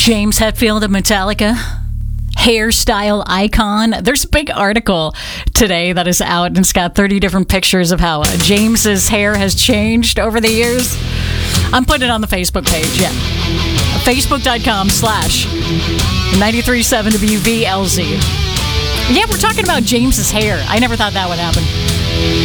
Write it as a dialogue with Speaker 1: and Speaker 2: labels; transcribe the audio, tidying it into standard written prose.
Speaker 1: James Hetfield of Metallica, hairstyle icon. There's a big article today that is out, and it's got 30 different pictures of how James's hair has changed over the years. I'm putting it on the Facebook page, yeah. Facebook.com/937 WVLZ. Yeah, we're talking about James's hair. I never thought that would happen.